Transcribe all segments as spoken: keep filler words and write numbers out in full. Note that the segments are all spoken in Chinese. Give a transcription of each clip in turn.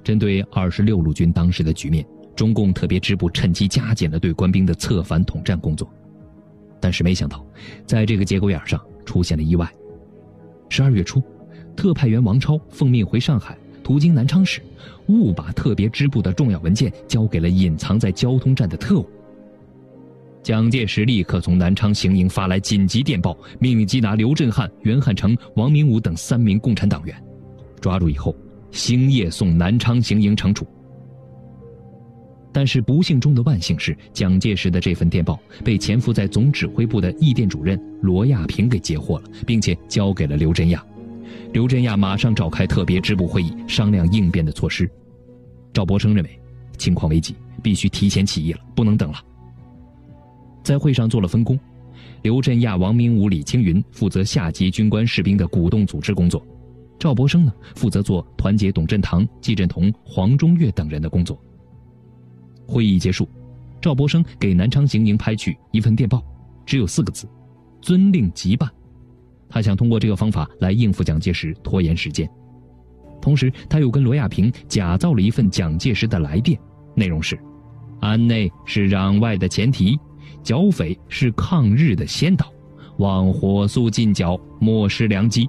针对二十六路军当时的局面，中共特别支部趁机加紧了对官兵的策反统战工作。但是没想到，在这个节骨眼上出现了意外。十二月初，特派员王超奉命回上海，途经南昌时，误把特别支部的重要文件交给了隐藏在交通站的特务。蒋介石立刻从南昌行营发来紧急电报，命令缉拿刘振汉、袁汉成、王明武等三名共产党员，抓住以后星夜送南昌行营惩处。但是不幸中的万幸是，蒋介石的这份电报被潜伏在总指挥部的译电主任罗亚平给截获了，并且交给了刘振亚。刘振亚马上召开特别支部会议，商量应变的措施。赵伯生认为情况危急，必须提前起义了，不能等了。在会上做了分工，刘振亚、王明武、李青云负责下级军官士兵的鼓动组织工作，赵伯生呢负责做团结董振堂、季振同、黄中岳等人的工作。会议结束，赵伯生给南昌行营拍去一份电报，只有四个字：遵令即办。他想通过这个方法来应付蒋介石，拖延时间。同时他又跟罗亚平假造了一份蒋介石的来电，内容是：安内是攘外的前提，剿匪是抗日的先导，望火速进剿，莫失良机。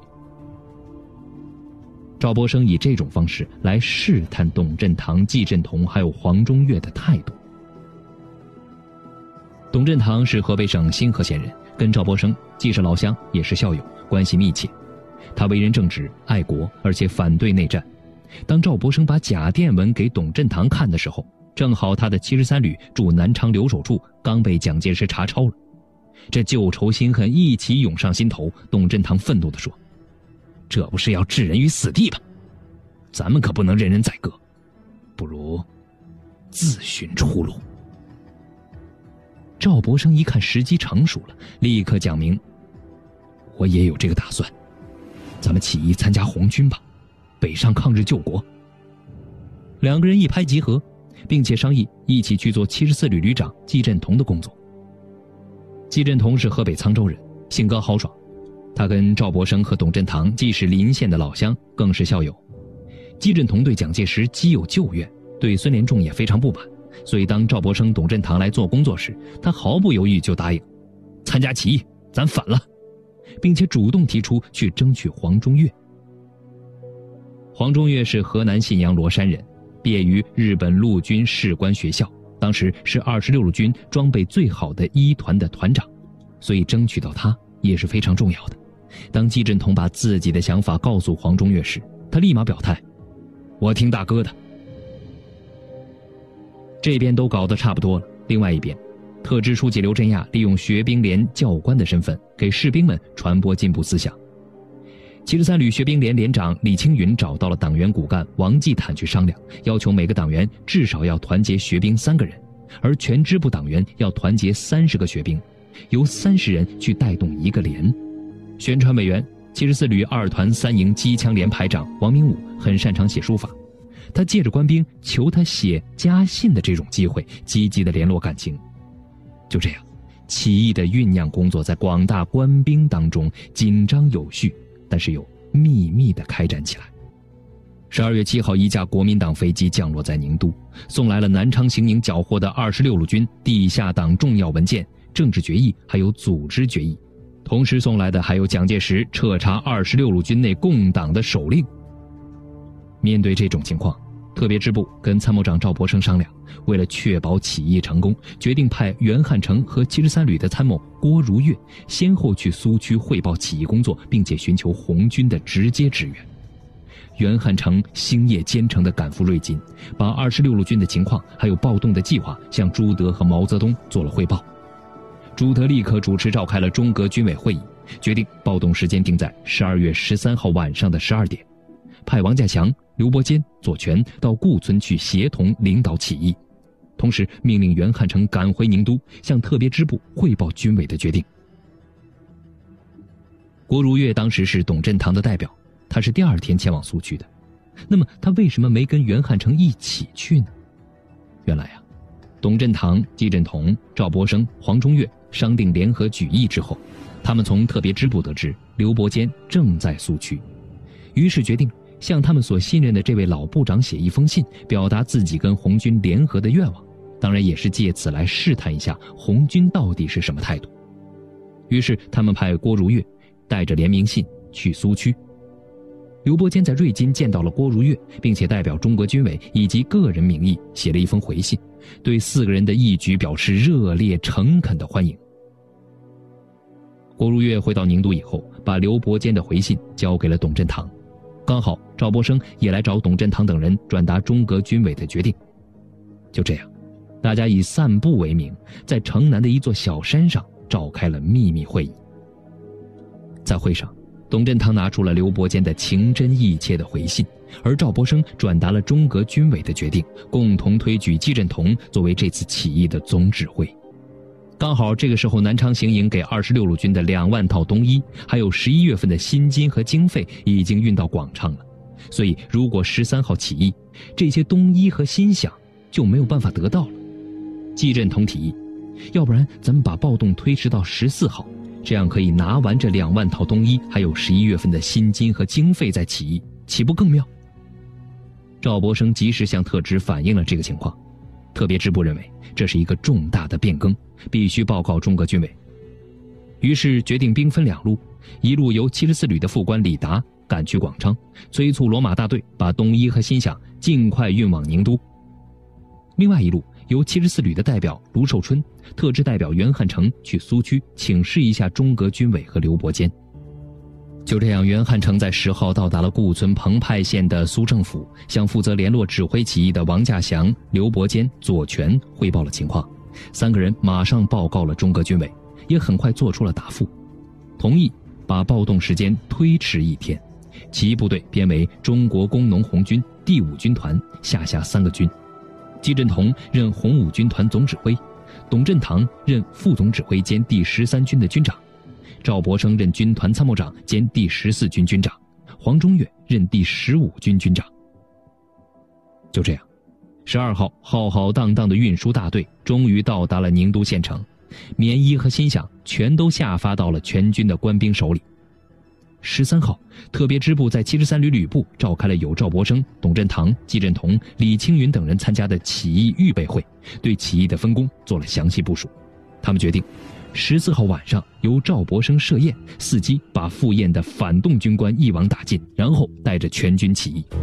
赵伯生以这种方式来试探董振堂、季振同还有黄中岳的态度。董振堂是河北省新河县人，跟赵伯生既是老乡也是校友，关系密切。他为人正直、爱国，而且反对内战。当赵伯生把假电文给董振堂看的时候，正好他的七十三旅驻南昌留守处刚被蒋介石查抄了。这旧仇新恨一起涌上心头，董振堂愤怒地说：这不是要置人于死地吧？咱们可不能任人宰割，不如自寻出路。赵伯生一看时机成熟了，立刻讲明：我也有这个打算，咱们起义参加红军吧，北上抗日救国。两个人一拍即合，并且商议一起去做七十四旅旅长季振同的工作。季振同是河北沧州人，性格豪爽，他跟赵伯生和董振堂既是邻县的老乡，更是校友。季振同对蒋介石既有旧怨，对孙连仲也非常不满，所以当赵伯生、董振堂来做工作时，他毫不犹豫就答应参加起义，咱反了，并且主动提出去争取黄中岳。黄中岳是河南信阳罗山人，毕业于日本陆军士官学校，当时是二十六路军装备最好的一团的团长，所以争取到他也是非常重要的。当季振同把自己的想法告诉黄中岳时，他立马表态：我听大哥的。这边都搞得差不多了，另外一边，特支书记刘振亚利用学兵连教官的身份，给士兵们传播进步思想。七十三旅学兵连连长李青云找到了党员骨干王继坦去商量，要求每个党员至少要团结学兵三个人，而全支部党员要团结三十个学兵，由三十人去带动一个连。宣传委员七十四旅二团三营机枪连排长王明武很擅长写书法，他借着官兵求他写家信的这种机会，积极的联络感情。就这样，起义的酝酿工作在广大官兵当中紧张有序，但是又秘密地开展起来。十二月七号，一架国民党飞机降落在宁都，送来了南昌行营缴获的二十六路军地下党重要文件、政治决议还有组织决议，同时送来的还有蒋介石彻查二十六路军内共党的手令。面对这种情况，特别支部跟参谋长赵伯生商量，为了确保起义成功，决定派袁汉成和七十三旅的参谋郭如月先后去苏区汇报起义工作，并且寻求红军的直接支援。袁汉成星夜兼程地赶赴瑞金，把二十六路军的情况还有暴动的计划向朱德和毛泽东做了汇报。朱德立刻主持召开了中革军委会议，决定暴动时间定在十二月十三号晚上的十二点，派王稼祥、刘伯坚、左权到顾村去协同领导起义，同时命令袁汉成赶回宁都，向特别支部汇报军委的决定。郭如月当时是董振堂的代表，他是第二天前往苏区的，那么他为什么没跟袁汉成一起去呢？原来啊，董振堂、季振同、赵伯生、黄中岳商定联合举义之后，他们从特别支部得知刘伯坚正在苏区，于是决定向他们所信任的这位老部长写一封信，表达自己跟红军联合的愿望，当然也是借此来试探一下红军到底是什么态度。于是他们派郭如跃带着联名信去苏区。刘伯坚在瑞金见到了郭如跃，并且代表中国军委以及个人名义写了一封回信，对四个人的义举表示热烈诚恳的欢迎。郭如跃回到宁都以后，把刘伯坚的回信交给了董振堂，刚好赵博生也来找董振堂等人转达中革军委的决定。就这样，大家以散步为名，在城南的一座小山上召开了秘密会议。在会上，董振堂拿出了刘伯坚的情真意切的回信，而赵博生转达了中革军委的决定，共同推举季振同作为这次起义的总指挥。刚好这个时候，南昌行营给二十六路军的两万套冬衣，还有十一月份的薪金和经费已经运到广昌了，所以如果十三号起义，这些冬衣和薪饷就没有办法得到了。季振同提议，要不然咱们把暴动推迟到十四号，这样可以拿完这两万套冬衣，还有十一月份的薪金和经费再起义，岂不更妙？赵博生及时向特支反映了这个情况，特别支部认为这是一个重大的变更，必须报告中革军委。于是决定兵分两路，一路由七十四旅的副官李达赶去广昌，催促罗马大队把冬衣和薪饷尽快运往宁都。另外一路由七十四旅的代表卢寿春、特支代表袁汉成去苏区请示一下中革军委和刘伯坚。就这样，袁汉成在十号到达了顾存彭湃县的苏政府，向负责联络指挥起义的王稼祥、刘伯坚、左权汇报了情况。三个人马上报告了中革军委，也很快做出了答复，同意把暴动时间推迟一天，起义部队编为中国工农红军第五军团，下辖三个军。季振同任红五军团总指挥，董振堂任副总指挥兼第十三军的军长，赵博生任军团参谋长兼第十四军军长，黄中岳任第十五军军长。就这样，十二号浩浩荡荡的运输大队终于到达了宁都县城，棉衣和薪饷全都下发到了全军的官兵手里。十三号，特别支部在七十三旅旅部召开了有赵博生、董振堂、季振同、李青云等人参加的起义预备会，对起义的分工做了详细部署。他们决定十四号晚上由赵博生设宴，伺机把赴宴的反动军官一网打尽，然后带着全军起义。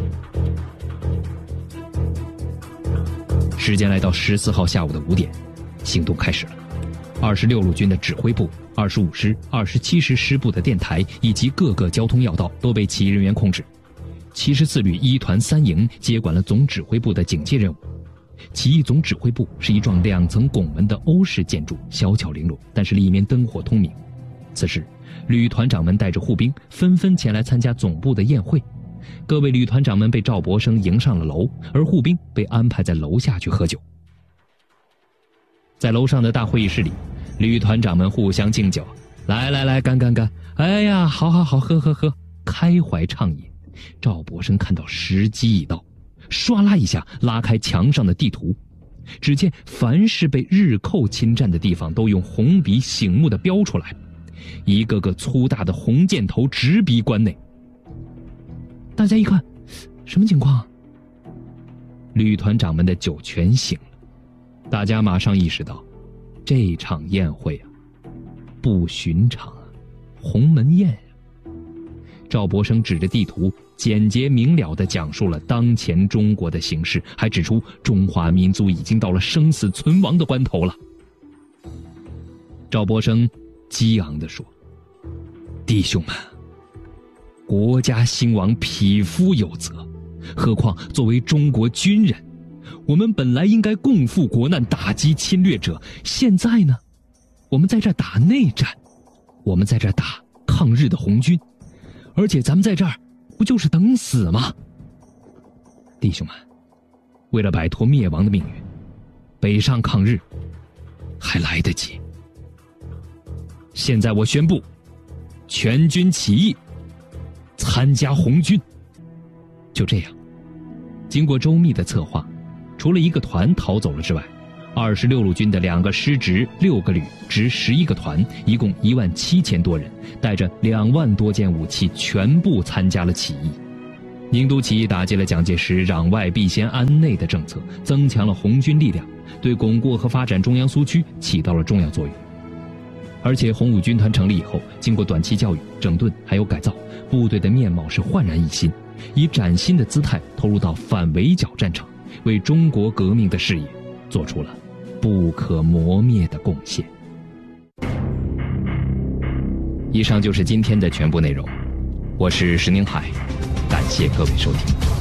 时间来到十四号下午的五点，行动开始了。二十六路军的指挥部、二十五师、二十七师师部的电台以及各个交通要道都被起义人员控制。七十四旅一团三营接管了总指挥部的警戒任务。起义总指挥部是一幢两层拱门的欧式建筑，小巧玲珑，但是里面灯火通明。此时，旅团长们带着护兵纷纷前来参加总部的宴会。各位旅团长们被赵博生迎上了楼，而护兵被安排在楼下去喝酒。在楼上的大会议室里，旅团长们互相敬酒，来来来，干干干！哎呀，好好好，喝喝喝，开怀畅饮。赵博生看到时机已到，唰啦一下拉开墙上的地图，只见凡是被日寇侵占的地方都用红笔醒目地标出来，一个个粗大的红箭头直逼关内。大家一看，什么情况啊？旅团长们的酒全醒了，大家马上意识到，这场宴会啊，不寻常啊，鸿门宴啊。赵博生指着地图，简洁明了地讲述了当前中国的形势，还指出中华民族已经到了生死存亡的关头了。赵博生激昂地说：“弟兄们，国家兴亡，匹夫有责，何况作为中国军人，我们本来应该共赴国难，打击侵略者。现在呢，我们在这打内战，我们在这打抗日的红军，而且咱们在这儿不就是等死吗？弟兄们，为了摆脱灭亡的命运，北上抗日还来得及。现在我宣布，全军起义，参加红军。”就这样，经过周密的策划，除了一个团逃走了之外，二十六路军的两个师直、六个旅、直十一个团，一共一万七千多人，带着两万多件武器，全部参加了起义。 宁都起义打击了蒋介石攘外必先安内的政策，增强了红军力量，对巩固和发展中央苏区起到了重要作用。而且红五军团成立以后，经过短期教育、整顿还有改造，部队的面貌是焕然一新，以崭新的姿态投入到反围剿战场，为中国革命的事业做出了不可磨灭的贡献。以上就是今天的全部内容，我是石宁海，感谢各位收听。